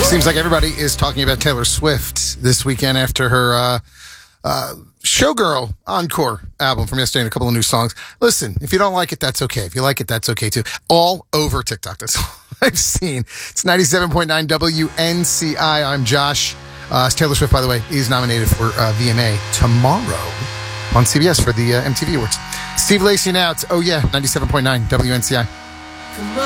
Seems like everybody is talking about Taylor Swift this weekend after her Showgirl Encore album from yesterday and a couple of new songs. Listen, if you don't like it, that's okay. If you like it, that's okay too. All over TikTok. That's all I've seen. It's 97.9 WNCI. I'm Josh. Taylor Swift, by the way, is nominated for VMA tomorrow on CBS for the MTV Awards. Steve Lacy now. It's, 97.9 WNCI.